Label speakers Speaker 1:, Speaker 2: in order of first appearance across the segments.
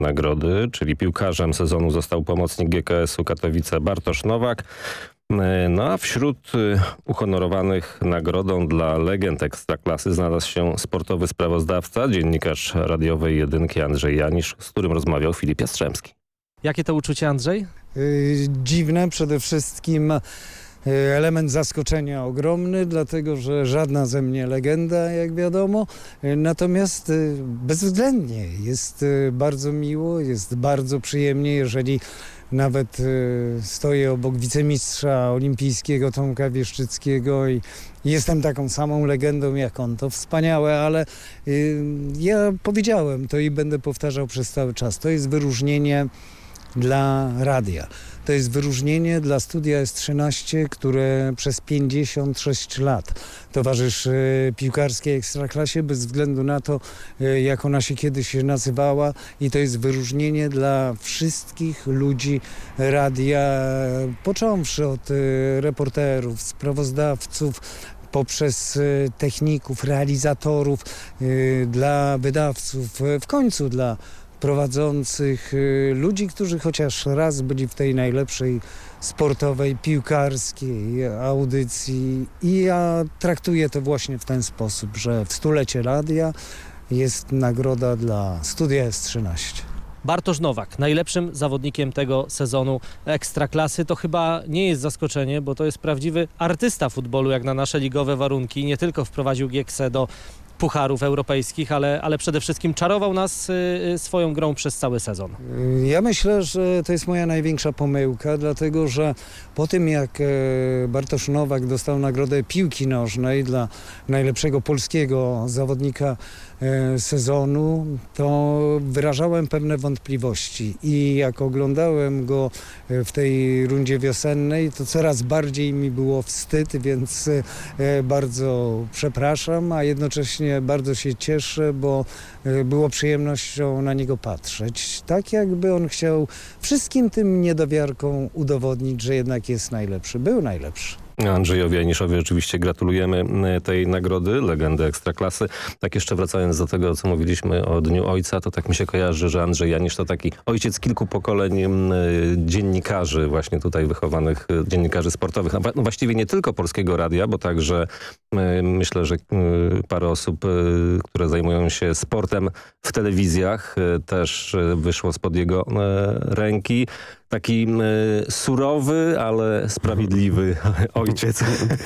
Speaker 1: nagrody, czyli piłkarzem sezonu został pomocnik GKS-u Katowice Bartosz Nowak. No a wśród uhonorowanych nagrodą dla legend Ekstraklasy znalazł się sportowy sprawozdawca, dziennikarz radiowej Jedynki Andrzej Janisz, z którym rozmawiał Filip Jastrzębski.
Speaker 2: Jakie to uczucie, Andrzej?
Speaker 3: Dziwne, przede wszystkim element zaskoczenia ogromny, dlatego że żadna ze mnie legenda, jak wiadomo. Natomiast bezwzględnie jest bardzo miło, jest bardzo przyjemnie, jeżeli nawet stoję obok wicemistrza olimpijskiego Tomka Wieszczyckiego i jestem taką samą legendą jak on. To wspaniałe, ale ja powiedziałem to i będę powtarzał przez cały czas. To jest wyróżnienie dla radia. To jest wyróżnienie dla studia S13, które przez 56 lat towarzyszy piłkarskiej Ekstraklasie bez względu na to, jak ona się kiedyś nazywała. I to jest wyróżnienie dla wszystkich ludzi radia, począwszy od reporterów, sprawozdawców, poprzez techników, realizatorów, dla wydawców, w końcu dla prowadzących ludzi, którzy chociaż raz byli w tej najlepszej sportowej, piłkarskiej audycji. I ja traktuję to właśnie w ten sposób, że w stulecie radia jest nagroda dla studia S13.
Speaker 2: Bartosz Nowak, najlepszym zawodnikiem tego sezonu Ekstraklasy. To chyba nie jest zaskoczenie, bo to jest prawdziwy artysta futbolu, jak na nasze ligowe warunki. Nie tylko wprowadził Gieksę do pucharów europejskich, ale przede wszystkim czarował nas swoją grą przez cały sezon.
Speaker 3: Ja myślę, że to jest moja największa pomyłka, dlatego że po tym jak Bartosz Nowak dostał nagrodę piłki nożnej dla najlepszego polskiego zawodnika sezonu, to wyrażałem pewne wątpliwości i jak oglądałem go w tej rundzie wiosennej, to coraz bardziej mi było wstyd, więc bardzo przepraszam, a jednocześnie bardzo się cieszę, bo było przyjemnością na niego patrzeć. Tak jakby on chciał wszystkim tym niedowiarkom udowodnić, że jednak jest najlepszy. Był najlepszy.
Speaker 1: Andrzejowi Janiszowi oczywiście gratulujemy tej nagrody, legendy Ekstraklasy. Tak jeszcze wracając do tego, co mówiliśmy o Dniu Ojca, to tak mi się kojarzy, że Andrzej Janisz to taki ojciec kilku pokoleń dziennikarzy, właśnie tutaj wychowanych dziennikarzy sportowych. No właściwie nie tylko Polskiego Radia, bo także myślę, że parę osób, które zajmują się sportem w telewizjach, też wyszło spod jego ręki. Taki surowy, ale sprawiedliwy ojciec.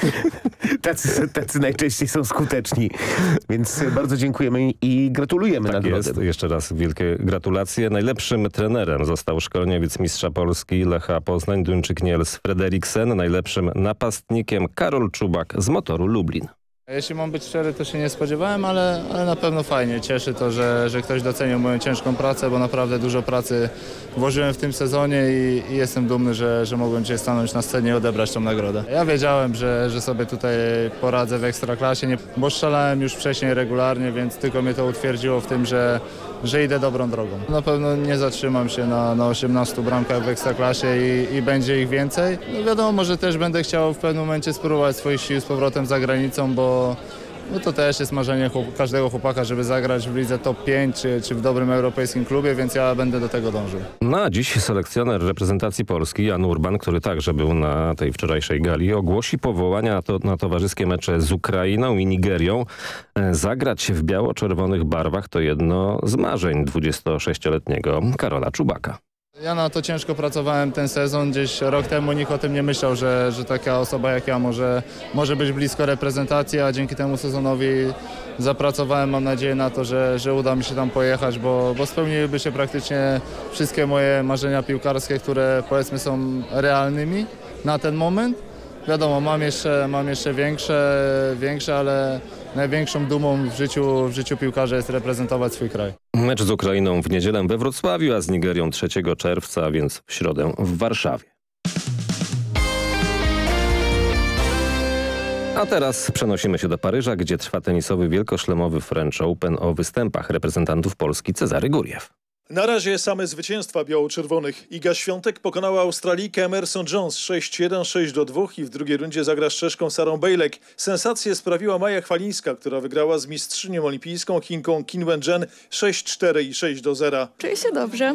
Speaker 4: Tacy najczęściej są skuteczni. Więc bardzo dziękujemy i gratulujemy
Speaker 1: Tak
Speaker 4: nagrody.
Speaker 1: jest. Jeszcze raz wielkie gratulacje. Najlepszym trenerem został szkoleniowiec mistrza Polski Lecha Poznań, Duńczyk Niels Frederiksen. Najlepszym napastnikiem Karol Czubak z Motoru Lublin.
Speaker 5: Jeśli mam być szczery, to się nie spodziewałem, ale na pewno fajnie. Cieszy to, że ktoś docenił moją ciężką pracę, bo naprawdę dużo pracy włożyłem w tym sezonie i jestem dumny, że mogłem dzisiaj stanąć na scenie i odebrać tą nagrodę. Ja wiedziałem, że sobie tutaj poradzę w Ekstraklasie, bo strzelałem już wcześniej regularnie, więc tylko mnie to utwierdziło w tym, że idę dobrą drogą. Na pewno nie zatrzymam się na 18 bramkach w Ekstraklasie i będzie ich więcej. No wiadomo, że też będę chciał w pewnym momencie spróbować swoich sił z powrotem za granicą, bo to też jest marzenie każdego chłopaka, żeby zagrać w lidze top 5 czy w dobrym europejskim klubie, więc ja będę do tego dążył.
Speaker 1: No a dziś selekcjoner reprezentacji Polski Jan Urban, który także był na tej wczorajszej gali, ogłosi powołania na towarzyskie mecze z Ukrainą i Nigerią. Zagrać w biało-czerwonych barwach to jedno z marzeń 26-letniego Karola Czubaka.
Speaker 5: Ja na to ciężko pracowałem ten sezon. Gdzieś rok temu nikt o tym nie myślał, że taka osoba jak ja może być blisko reprezentacji, a dzięki temu sezonowi zapracowałem. Mam nadzieję na to, że uda mi się tam pojechać, bo spełniłyby się praktycznie wszystkie moje marzenia piłkarskie, które powiedzmy są realnymi na ten moment. Wiadomo, mam jeszcze większe, ale największą dumą w życiu piłkarza jest reprezentować swój kraj.
Speaker 1: Mecz z Ukrainą w niedzielę we Wrocławiu, a z Nigerią 3 czerwca, a więc w środę w Warszawie. A teraz przenosimy się do Paryża, gdzie trwa tenisowy wielkoszlemowy French Open o występach reprezentantów Polski Cezary Guriew.
Speaker 6: Na razie same zwycięstwa biało-czerwonych. Iga Świątek pokonała Australijkę Emerson Jones 6-1, 6-2 i w drugiej rundzie zagra z Czeszką Sarą Bejlek. Sensację sprawiła Maja Chwalińska, która wygrała z mistrzynią olimpijską Chinką Qin Wenzhen 6-4 i 6-0.
Speaker 7: Czuję się dobrze.